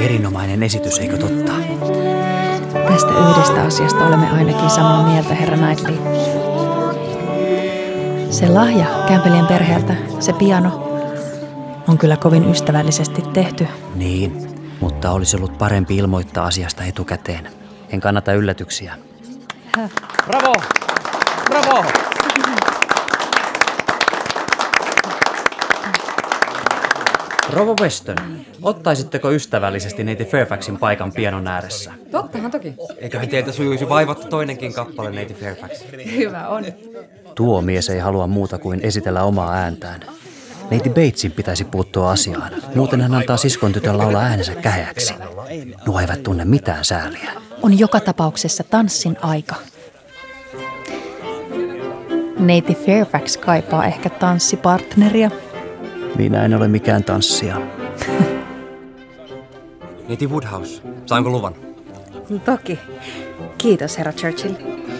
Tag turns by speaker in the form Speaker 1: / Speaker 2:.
Speaker 1: Erinomainen esitys, eikö totta?
Speaker 2: Tästä yhdestä asiasta olemme ainakin samaa mieltä, herra Knightley. Se lahja Campbellien perheeltä, se piano, on kyllä kovin ystävällisesti tehty.
Speaker 1: Niin, mutta olisi ollut parempi ilmoittaa asiasta etukäteen. En kannata yllätyksiä.
Speaker 3: Bravo! Bravo!
Speaker 1: Rouva Weston, ottaisitteko ystävällisesti neiti Fairfaxin paikan pianon ääressä?
Speaker 4: Tottahan toki.
Speaker 5: Eiköhän teiltä sujuisi vaivatta toinenkin kappale, neiti Fairfax.
Speaker 4: Hyvä on.
Speaker 1: Tuo mies ei halua muuta kuin esitellä omaa ääntään. Neiti Batesin pitäisi puuttua asiaan. Muuten hän antaa siskon tytön laulaa äänensä käheäksi. Nuo eivät tunne mitään sääliä.
Speaker 2: On joka tapauksessa tanssin aika. Neiti Fairfax kaipaa ehkä tanssipartneria.
Speaker 1: Minä en ole mikään tanssija.
Speaker 5: Neiti Woodhouse, saanko luvan?
Speaker 4: Toki. Kiitos, herra Churchill.